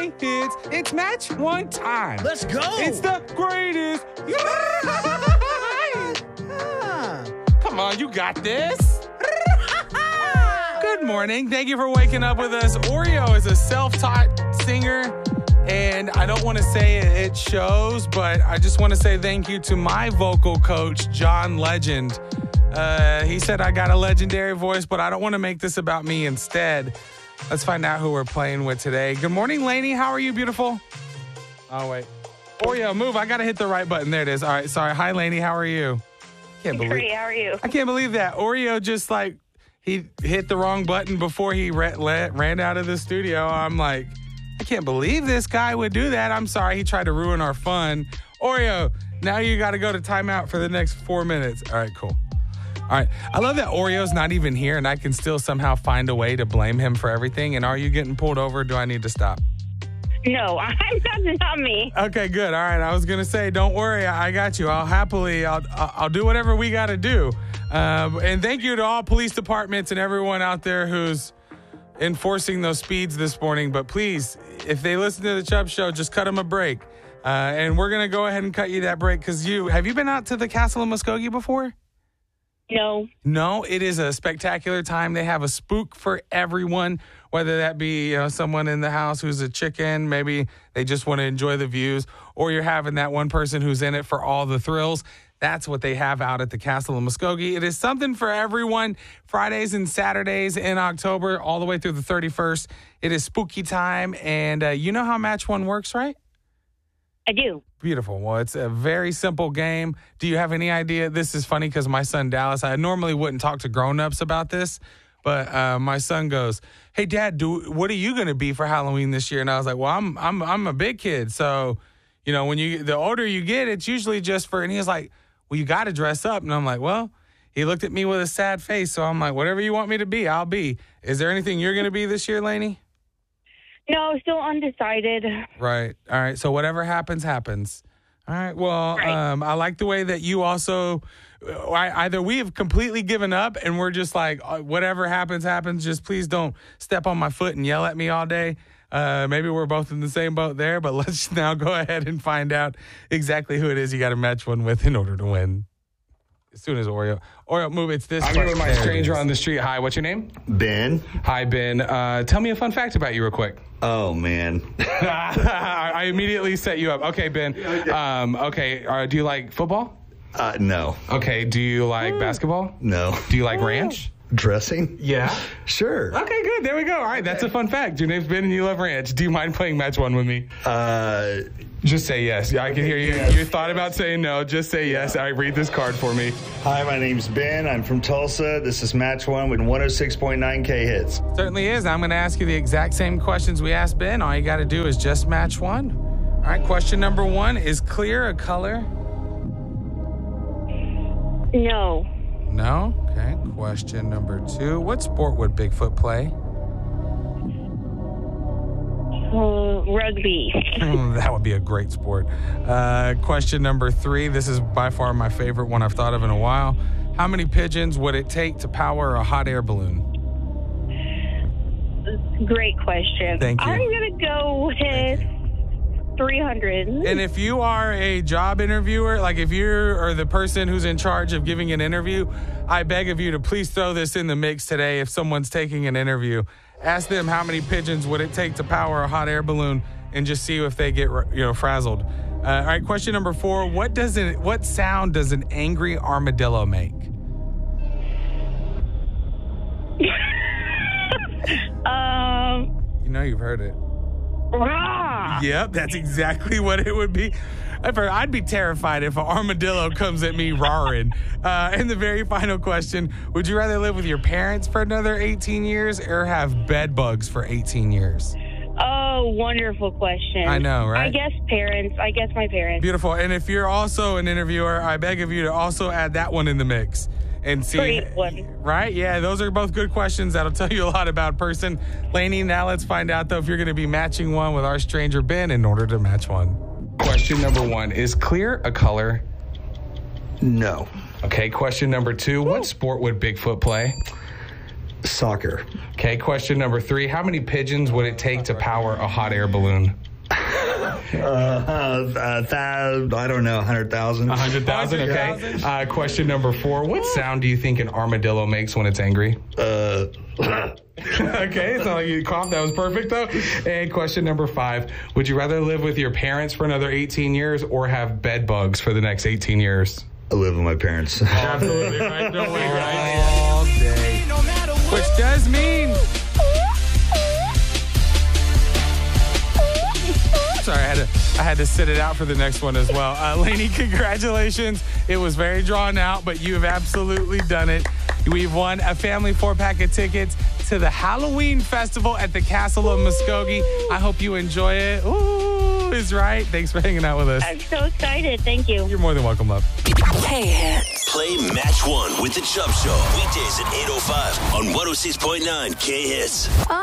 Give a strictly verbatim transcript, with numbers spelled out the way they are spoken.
K hits. It's match one time. Let's go. It's the greatest. Ah. Come on, you got this. Good morning. Thank you for waking up with us. Oreo is a self-taught singer, and I don't want to say it shows, but I just want to say thank you to my vocal coach, John Legend. Uh, he said I got a legendary voice, but I don't want to make this about me instead. Let's find out who we're playing with today. Good morning, Lainey. How are you, beautiful? Oh, wait. Oreo, move. I got to hit the right button. There it is. All right. Sorry. Hi, Lainey. How are you? Can't believe. Great. How are you? I can't believe that. Oreo just like, he hit the wrong button before he ran, ran out of the studio. I'm like, I can't believe this guy would do that. I'm sorry. He tried to ruin our fun. Oreo, now you got to go to timeout for the next four minutes. All right, cool. All right. I love that Oreo's not even here and I can still somehow find a way to blame him for everything. And are you getting pulled over? Or do I need to stop? No, I'm not, not me. Okay, good. All right. I was going to say, don't worry. I got you. I'll happily, I'll, I'll do whatever we got to do. Um, and thank you to all police departments and everyone out there who's enforcing those speeds this morning. But please, if they listen to the Chubb Show, just cut them a break. Uh, and we're going to go ahead and cut you that break because you, have you been out to the Castle of Muskogee before? No. No, it is a spectacular time. They have a spook for everyone, whether that be you know, someone in the house who's a chicken, maybe they just want to enjoy the views, or you're having that one person who's in it for all the thrills. That's what they have out at the Castle of Muskogee. It is something for everyone. Fridays and Saturdays in October, all the way through the thirty-first. It is spooky time, and uh, you know how Match One works, right? I do. Beautiful. Well, it's a very simple game. Do you have any idea? This is funny because my son Dallas, I normally wouldn't talk to grown-ups about this, but uh, my son goes, "Hey, Dad, do what are you going to be for Halloween this year?" And I was like, "Well, I'm I'm I'm a big kid, so you know, when you the older you get, it's usually just for." And he was like, "Well, you got to dress up." And I'm like, "Well," he looked at me with a sad face, so I'm like, "Whatever you want me to be, I'll be." Is there anything you're going to be this year, Lainey? No, still undecided. Right. All right. So whatever happens, happens. All right. Well, right. um, I like the way that you also, I, either we have completely given up and we're just like, whatever happens, happens. Just please don't step on my foot and yell at me all day. Uh, maybe we're both in the same boat there, but let's now go ahead and find out exactly who it is you got to match one with in order to win. As soon as Oreo, Oreo, move. It's this. I'm here with my stranger on the street. Hi, what's your name? Ben. Hi, Ben. Uh, tell me a fun fact about you real quick. Oh, man. I immediately set you up. Okay, Ben. Um, okay, uh, do you like football? Uh, no. Okay, do you like basketball? No. Do you like ranch? Dressing? Yeah. Sure. Okay, good. There we go. All right, that's a fun fact. Your name's Ben and you love ranch. Do you mind playing match one with me? Uh, Just say yes. I can hear you. Yes. You thought about saying no. Just say yes. All right, read this card for me. Hi, my name's Ben. I'm from Tulsa. This is Match One with one oh six point nine K hits. Certainly is. I'm going to ask you the exact same questions we asked Ben. All you got to do is just match one. All right, question number one. Is clear a color? No. No? Okay. Question number two. What sport would Bigfoot play? Uh, rugby. That would be a great sport. Uh, question number three. This is by far my favorite one I've thought of in a while. How many pigeons would it take to power a hot air balloon? Great question. Thank you. I'm going to go with three hundred. And if you are a job interviewer, like if you are the person who's in charge of giving an interview, I beg of you to please throw this in the mix today if someone's taking an interview. Ask them how many pigeons would it take to power a hot air balloon and just see if they get you know frazzled. Uh, all right, question number four. What does it, what sound does an angry armadillo make? um, You know you've heard it. rah! Yep, that's exactly what it would be. I'd be terrified if an armadillo comes at me roaring. Uh, and the very final question, would you rather live with your parents for another eighteen years or have bed bugs for eighteen years? Oh, wonderful question. I know, right? I guess parents. I guess my parents. Beautiful. And if you're also an interviewer, I beg of you to also add that one in the mix. And see, Great one. Right? Yeah, those are both good questions. That'll tell you a lot about a person. Lainey, now let's find out, though, if you're going to be matching one with our stranger, Ben, in order to match one. Question number one, is clear a color? No. Okay, question number two, what sport would Bigfoot play? Soccer. Okay, question number three. How many pigeons would it take to power a hot air balloon? Uh, uh, th- I don't know, one hundred thousand. one hundred thousand, okay. Uh, question number four. What sound do you think an armadillo makes when it's angry? Uh, Okay, it's not like you coughed. That was perfect, though. And question number five. Would you rather live with your parents for another eighteen years or have bed bugs for the next eighteen years? I live with my parents. Absolutely right. No way, right? All day. Which does mean... Sorry, I had to I had to sit it out for the next one as well. Uh, Lainey, congratulations. It was very drawn out, but you have absolutely done it. We've won a family four-pack of tickets to the Halloween Festival at the Castle of Muskogee. I hope you enjoy it. Ooh, is right. Thanks for hanging out with us. I'm so excited. Thank you. You're more than welcome, love. K-Hits. Play Match One with The Chubb Show. Weekdays at eight oh five on one oh six point nine K-Hits.